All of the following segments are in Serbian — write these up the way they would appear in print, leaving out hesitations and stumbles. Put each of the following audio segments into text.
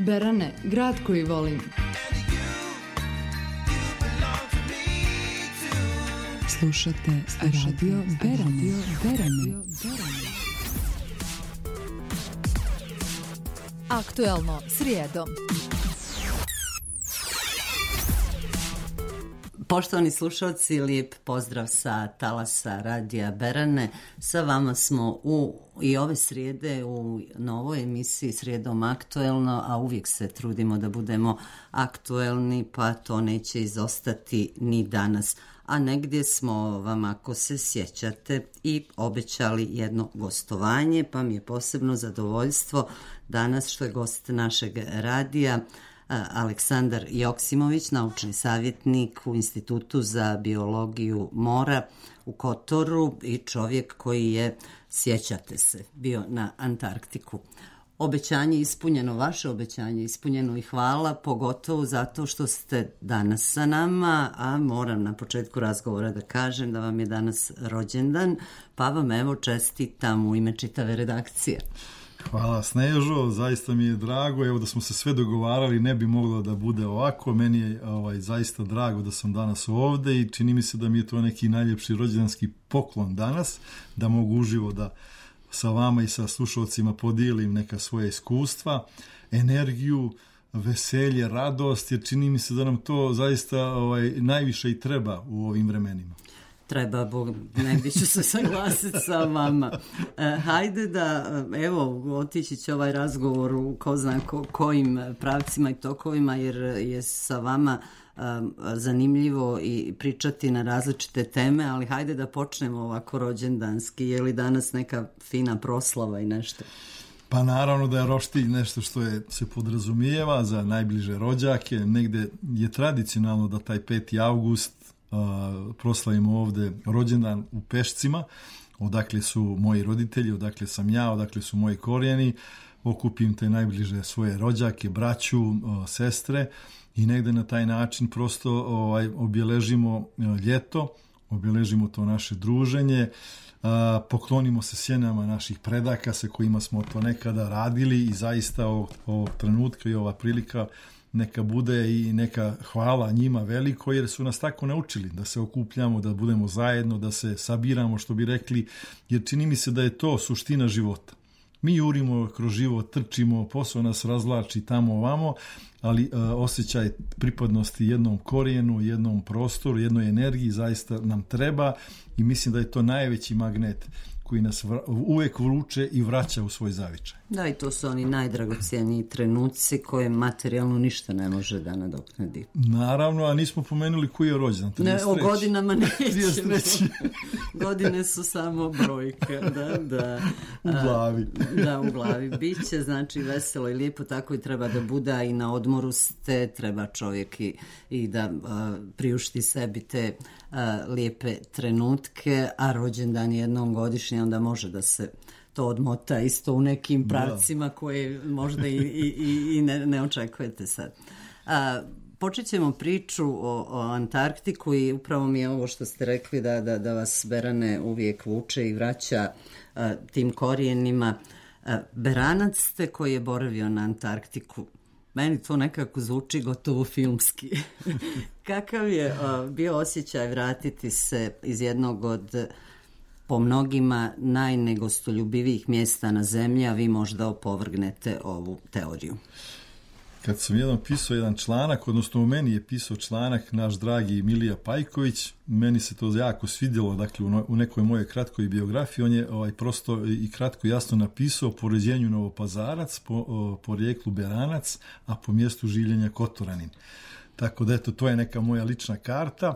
Berane, grad koji volim. Slušate Radio Berane. Aktuelno srijedom. Poštovani slušalci, lijep pozdrav sa talasa Radija Berane. Sa vama smo i ove srijede u novoj emisiji Srijedom aktuelno, a uvijek se trudimo da budemo aktuelni, pa to neće izostati ni danas. A negdje smo vam, ako se sjećate, i obećali jedno gostovanje, pa mi je posebno zadovoljstvo danas što je gost našeg radija Aleksandar Joksimović, naučni savjetnik u Institutu za biologiju mora u Kotoru i čovjek koji je, sjećate se, bio na Antarktiku. Obećanje ispunjeno, vaše obećanje ispunjeno i hvala, pogotovo zato što ste danas sa nama, a moram na početku razgovora da kažem da vam je danas rođendan, pa vam evo čestitam u ime čitave redakcije. Hvala Snežo, zaista mi je drago, evo da smo se sve dogovarali, ne bi moglo da bude ovako, meni je zaista drago da sam danas ovde i čini mi se da mi je to neki najljepši rođendanski poklon danas, da mogu uživo da sa vama i sa slušalcima podijelim neka svoja iskustva, energiju, veselje, radost, jer čini mi se da nam to zaista najviše i treba u ovim vremenima. Treba, Bog, negdje ću se saglasiti sa vama. Hajde da, evo, otići će ovaj razgovor u ko zna kojim pravcima i tokovima, jer je sa vama zanimljivo i pričati na različite teme, ali hajde da počnemo ovako rođendanski. Je li danas neka fina proslava i nešto? Pa naravno da je roštilj nešto što se podrazumijeva za najbliže rođake. Negde je tradicionalno da taj 5. avgust proslavimo ovde rođendan u Pešcima, odakle su moji roditelji, odakle sam ja, odakle su moji korijeni, okupim te najbliže svoje rođake, braću, sestre i negde na taj način prosto obeležimo ljeto, obeležimo to naše druženje, poklonimo se sjenama naših predaka sa kojima smo to nekada radili i zaista ovog trenutka i ova prilika neka bude i neka hvala njima veliko, jer su nas tako naučili da se okupljamo, da budemo zajedno, da se sabiramo, što bi rekli, jer čini mi se da je to suština života. Mi jurimo kroz život, trčimo, posao nas razvlači tamo ovamo, ali osjećaj pripadnosti jednom korijenu, jednom prostoru, jednoj energiji zaista nam treba i mislim da je to najveći magnet koji nas uvek vuče i vraća u svoj zavičaj. Da, i to su oni najdragocijeniji trenuci koje materijalno ništa ne može da nadoknadi. Naravno, a nismo pomenuli koji je rođendan. Ne, o godinama nećemo. Godine su samo brojka. Da. U glavi. Da, u glavi. Biće, znači, veselo i lijepo, tako i treba da bude, i na odmoru ste, treba čovjek i da priušti sebi te lijepe trenutke, a rođendan jednom godišnje, onda može da se to odmota isto u nekim pravcima koje možda i ne očekujete sad. Počet ćemo priču o Antarktiku i upravo mi je ovo što ste rekli da vas Berane uvijek vuče i vraća tim korijenima. Beranac ste koji je boravio na Antarktiku. Meni to nekako zvuči gotovo filmski. Kakav je bio osjećaj vratiti se iz jednog od po mnogima najnegostoljubivijih mjesta na zemlji, a vi možda opovrgnete ovu teoriju? Kad sam pisao jedan članak, odnosno u meni je pisao članak naš dragi Milija Pajković, meni se to jako svidjelo, dakle u nekoj mojoj kratkoj biografiji, on je prosto i kratko jasno napisao po rođenju Novopazarac, po porijeklu Beranac, a po mjestu življenja Kotoranin. Tako da eto, to je neka moja lična karta.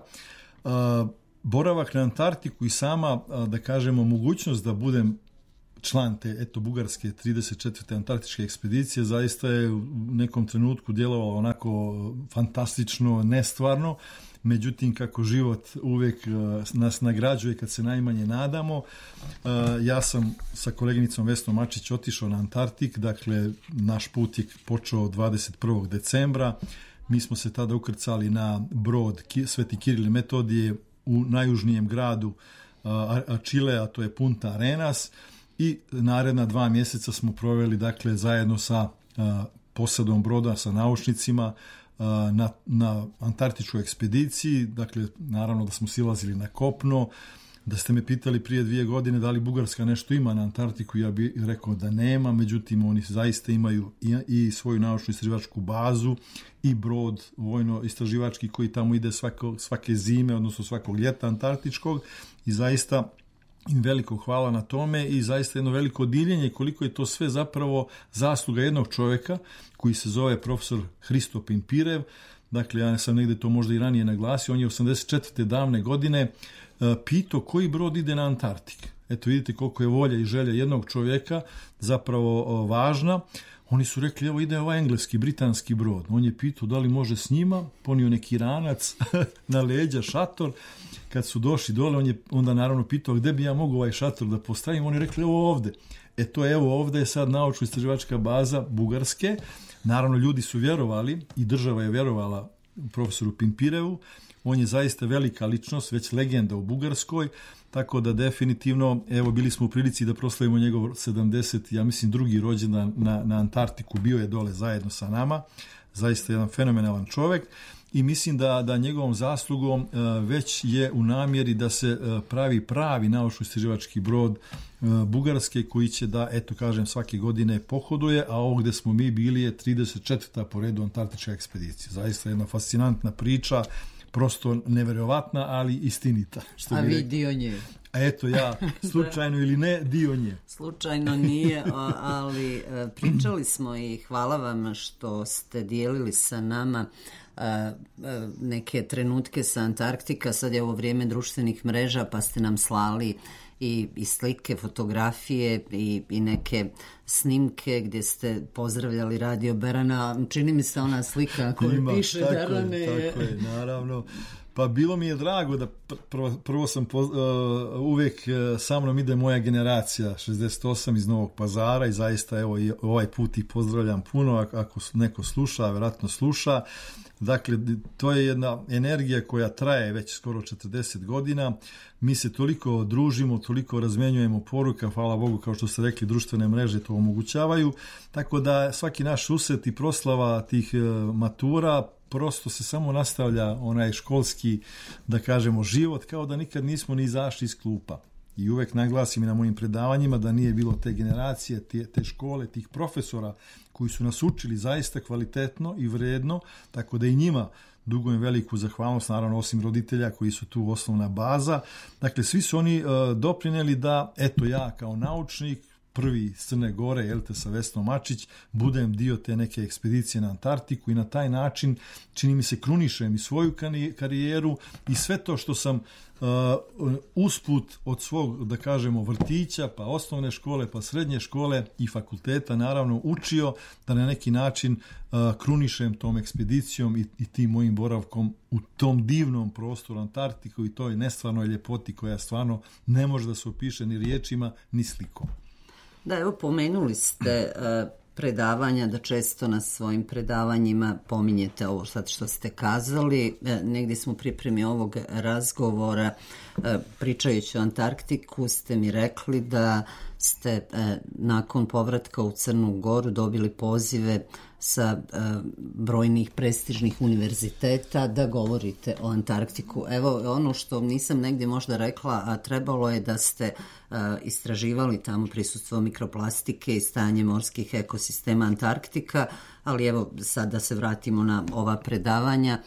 Boravak na Antarktiku i sama, da kažemo, mogućnost da budem član te bugarske 34. antarktičke ekspedicije zaista je u nekom trenutku djelovalo onako fantastično, nestvarno. Međutim, kako život uvijek nas nagrađuje kad se najmanje nadamo, ja sam sa koleginicom Vesnom Mačić otišao na Antarktik, dakle naš put je počeo 21. decembra, mi smo se tada ukrcali na brod Sveti Kiril i Metodije u najjužnijem gradu Čilea, to je Punta Arenas, i naredna 2 mjeseca smo proveli dakle zajedno sa posadom broda sa naučnicima na antarktičkoj ekspediciji. Dakle, naravno da smo silazili na kopno. Da ste me pitali prije 2 godine da li Bugarska nešto ima na Antarktiku, ja bih rekao da nema, međutim oni zaista imaju i svoju naučnu istraživačku bazu i brod vojno-istraživački koji tamo ide svake zime, odnosno svakog ljeta antarktičkog, i zaista im veliko hvala na tome i zaista jedno veliko divljenje koliko je to sve zapravo zasluga jednog čovjeka koji se zove profesor Hristo Pimpirev. Dakle, ja sam negdje to možda i ranije naglasio, on je 84. davne godine pitao koji brod ide na Antarktik. Eto, vidite koliko je volja i želja jednog čovjeka zapravo važna. Oni su rekli, evo ide ovaj engleski, britanski brod. On je pitao da li može s njima, ponio neki ranac na leđa, šator. Kad su došli dole, on je onda naravno pitao gdje bi ja mogao ovaj šator da postavim. Oni rekli, evo ovdje. Evo ovdje je sad naučno-istraživačka baza Bugarske. Naravno, ljudi su vjerovali i država je vjerovala profesoru Pimpirevu. On je zaista velika ličnost, već legenda u Bugarskoj, tako da definitivno, evo, bili smo u prilici da proslavimo njegov 70, ja mislim, drugi rođendan na Antarktiku, bio je dole zajedno sa nama, zaista jedan fenomenalan čovjek i mislim da njegovom zaslugom već je u namjeri da se pravi naučno-istraživački brod Bugarske koji će da, eto kažem, svake godine pohoduje, a ovo gde smo mi bili je 34. po redu antarktička ekspedicija. Zaista jedna fascinantna priča, prosto neverovatna, ali istinita. A vi dio nje. A eto ja, slučajno ili ne, dio nje. Slučajno nije, ali pričali smo i hvala vam što ste dijelili sa nama neke trenutke sa Antarktika. Sad je ovo vrijeme društvenih mreža, pa ste nam slali i slike, fotografije i neke snimke gdje ste pozdravljali Radio Berana. Čini mi se ona slika koju piše Berane. Tako je, naravno. Pa bilo mi je drago da prvo sam uvijek sa mnom ide moja generacija 68 iz Novog Pazara i zaista evo i ovaj put ih pozdravljam puno ako neko sluša, vjerojatno sluša. Dakle, to je jedna energija koja traje već skoro 40 godina. Mi se toliko družimo, toliko razmenjujemo poruka, hvala Bogu, kao što ste rekli, društvene mreže to omogućavaju. Tako da svaki naš susret i proslava tih matura prosto se samo nastavlja onaj školski, da kažemo, život, kao da nikad nismo ni izašli iz klupa. I uvek naglasim i na mojim predavanjima da nije bilo te generacije, te škole, tih profesora koji su nas učili zaista kvalitetno i vredno, tako da i njima dugujem veliku zahvalnost, naravno osim roditelja koji su tu osnovna baza. Dakle, svi su oni doprinijeli da, eto ja kao naučnik, prvi iz Crne Gore, jelte, sa Vesnom Mačić, budem dio te neke ekspedicije na Antarktiku i na taj način, čini mi se, krunišem i svoju karijeru i sve to što sam usput od svog, da kažemo, vrtića, pa osnovne škole, pa srednje škole i fakulteta, naravno, učio da na neki način krunišem tom ekspedicijom i tim mojim boravkom u tom divnom prostoru Antarktiku i toj nestvarnoj ljepoti koja stvarno ne može da se opiše ni riječima, ni slikom. Da, evo, pomenuli ste predavanja, da često na svojim predavanjima pominjete ovo sad što ste kazali. Negdje smo u pripremi ovog razgovora, pričajući o Antarktiku, ste mi rekli da ste nakon povratka u Crnu Goru dobili pozive sa brojnih prestižnih univerziteta da govorite o Antarktiku. Evo, ono što nisam negdje možda rekla, a trebalo je da ste istraživali tamo prisustvo mikroplastike i stanje morskih ekosistema Antarktika, ali evo sad da se vratimo na ova predavanja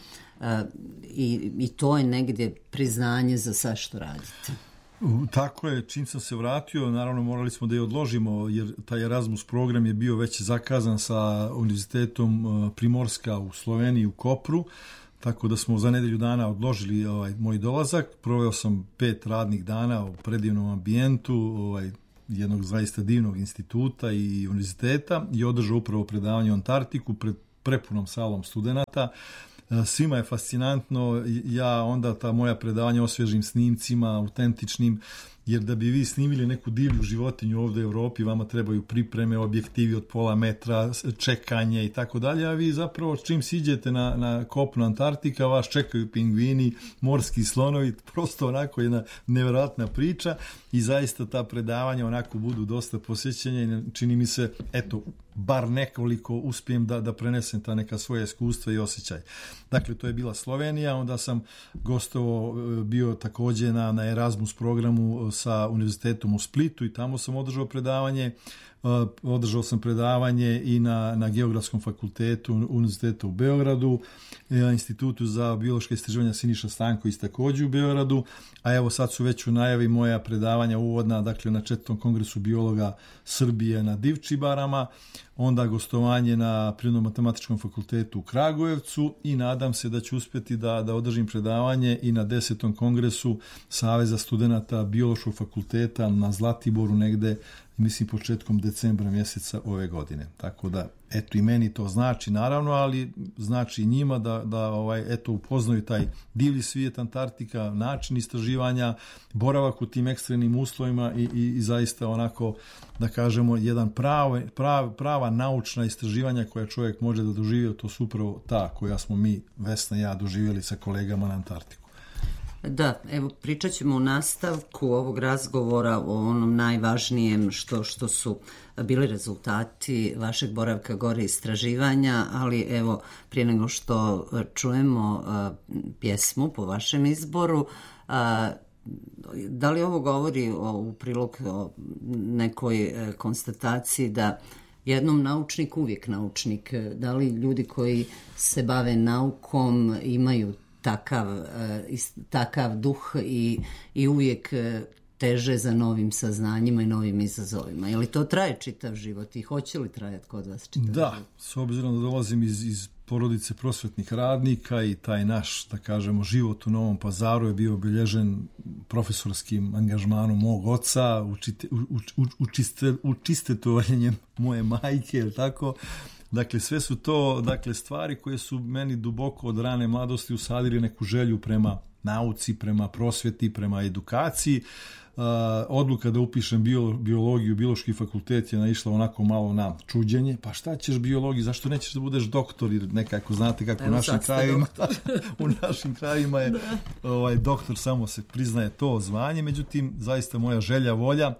i to je negdje priznanje za sve što radite. Tako je, čim sam se vratio, naravno morali smo da je odložimo, jer taj Erasmus program je bio već zakazan sa Univerzitetom Primorska u Sloveniji, u Kopru, tako da smo za nedelju dana odložili moj dolazak. Proveo sam 5 radnih dana u predivnom ambijentu jednog zaista divnog instituta i univerziteta i održao upravo predavanje o Antarktiku pred prepunom salom studenata. Svima je fascinantno, ja onda ta moja predavanja osvježim snimcima, autentičnim jer da bi vi snimili neku divlju životinju ovdje u Europi, vama trebaju pripreme, objektivi od pola metra, čekanje i tako dalje, a vi zapravo čim siđete na kopno Antarktika, vas čekaju pingvini, morski slonovi, prosto onako jedna nevjerojatna priča i zaista ta predavanja onako budu dosta posjećenja i čini mi se, eto, bar nekoliko uspijem da prenesem ta neka svoja iskustva i osjećaj. Dakle, to je bila Slovenija, onda sam gostovo bio također na Erasmus programu sa univerzitetom u Splitu i tamo sam održao predavanje. Održao sam predavanje i na Geografskom fakultetu univerziteta u Beogradu, Institutu za biološke istraživanja Siniša Stanković također u Beogradu, a evo sad su već u najavi moja predavanja uvodna, dakle na 4. kongresu biologa Srbije na Divčibarama, onda gostovanje na Prirodno-matematičkom fakultetu u Kragujevcu i nadam se da ću uspjeti da održim predavanje i na 10. kongresu Saveza studenata biološkog fakulteta na Zlatiboru negde, mislim početkom decembra mjeseca ove godine. Tako da, eto i meni to znači naravno, ali znači i njima da eto upoznaju taj divlji svijet Antarktika, način istraživanja, boravak u tim ekstremnim uslovima i zaista onako, da kažemo, jedan prava naučna istraživanja koja čovjek može da doživi, to su upravo ta koja smo mi, Vesna i ja, doživjeli sa kolegama na Antarktiku. Da, evo pričat ćemo u nastavku ovog razgovora o onom najvažnijem što su bili rezultati vašeg boravka gore istraživanja, ali evo prije nego što čujemo pjesmu po vašem izboru, da li ovo govori u prilog o nekoj konstataciji da jednom naučnik uvijek naučnik, da li ljudi koji se bave naukom imaju takav duh i uvijek teže za novim saznanjima i novim izazovima. Je li to traje čitav život i hoće li trajati kod vas čitav život? Da, s obzirom da dolazim iz porodice prosvetnih radnika i taj naš, da kažemo, život u Novom Pazaru je bio obilježen profesorskim angažmanom mog oca, učistetovanjem moje majke, je li tako? Dakle, sve su to stvari koje su meni duboko od rane mladosti usadili neku želju prema nauci, prema prosvjeti, prema edukaciji. Odluka da upišem biologiju, biološki fakultet je naišla onako malo na čuđenje. Pa šta ćeš biologiju, zašto nećeš da budeš doktor? Jer nekako, znate kako u našim krajevima je doktor, samo se priznaje to zvanje. Međutim, zaista moja želja, volja,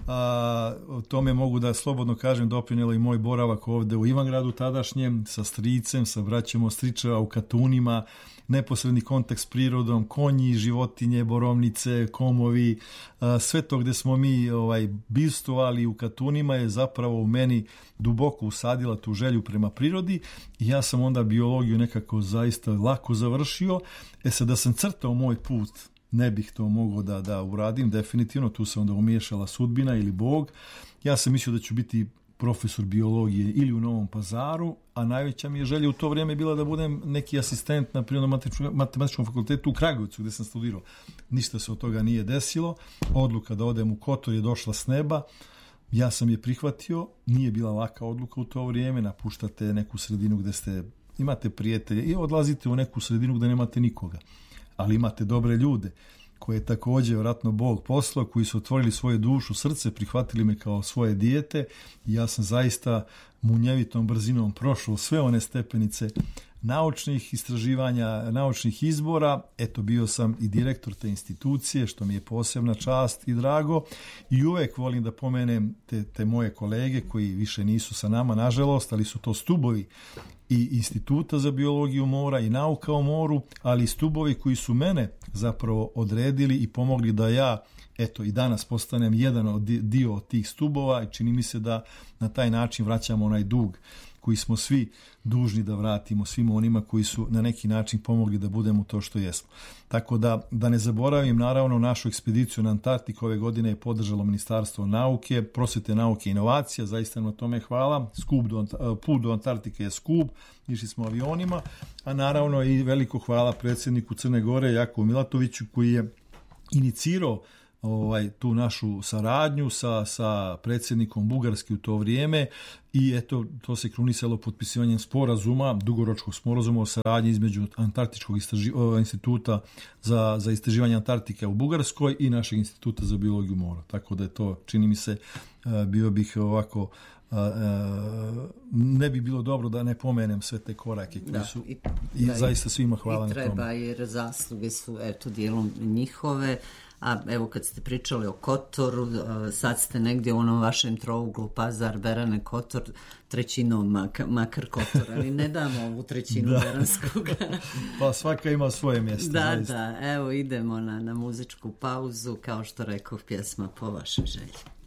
tome mogu da slobodno kažem doprinijela i moj boravak ovde u Ivangradu tadašnjem, sa stricem, sa braćom Ostričeva u Katunima, neposredni kontakt s prirodom, konji, životinje, borovnice, komovi, sve to gdje smo mi bivstvovali u Katunima je zapravo u meni duboko usadila tu želju prema prirodi i ja sam onda biologiju nekako zaista lako završio. Sad da sam crtao moj put, ne bih to mogao da uradim, definitivno tu se onda umiješala sudbina ili Bog. Ja sam mislio da ću biti profesor biologije ili u Novom Pazaru, a najveća mi je želja u to vrijeme bila da budem neki asistent na Prirodno-matematičkom fakultetu u Kragujevcu gdje sam studirao. Ništa se od toga nije desilo. Odluka da odem u Kotor je došla s neba. Ja sam je prihvatio. Nije bila laka odluka u to vrijeme. Napuštate neku sredinu gdje imate prijatelje i odlazite u neku sredinu gdje nemate nikoga. Ali imate dobre ljude koje je također vjerojatno Bog poslao, koji su otvorili svoje dušu, srce, prihvatili me kao svoje dijete i ja sam zaista munjevitom brzinom prošao sve one stepenice naučnih istraživanja, naučnih izbora. Eto, bio sam i direktor te institucije, što mi je posebna čast i drago i uvijek volim da pomenem te moje kolege koji više nisu sa nama, nažalost, ali su to stubovi i Instituta za biologiju mora i nauka o moru, ali i stubovi koji su mene zapravo odredili i pomogli da ja, eto, i danas postanem jedan dio od tih stubova i čini mi se da na taj način vraćamo onaj dug koji smo svi dužni da vratimo svima onima koji su na neki način pomogli da budemo to što jesmo. Tako da ne zaboravim, naravno, našu ekspediciju na Antarktiku ove godine je podržalo Ministarstvo nauke, prosvjete, nauke i inovacija, zaista na tome hvala. Put do Antarktike je skup, išli smo avionima, a naravno i veliko hvala predsjedniku Crne Gore, Jakovu Milatoviću, koji je inicirao tu našu saradnju sa predsjednikom Bugarske u to vrijeme i eto, to se krunisalo potpisivanjem sporazuma, dugoročnog sporazuma o saradnji između Antarktičkog instituta za istraživanje Antarktike u Bugarskoj i našeg instituta za biologiju mora. Tako da je to, čini mi se, bio bih ovako, ne bi bilo dobro da ne pomenem sve te korake koji su i zaista svima hvala na tome. I treba, jer zasluge su eto dijelom njihove. A evo kad ste pričali o Kotoru, sad ste negdje u onom vašem trouglu Pazar, Berane, Kotor, trećinom makar Kotor, ali ne damo ovu trećinu beranskog. Pa svaka ima svoje mjesto. Da, evo idemo na muzičku pauzu, kao što rekao, pjesma po vašoj želji.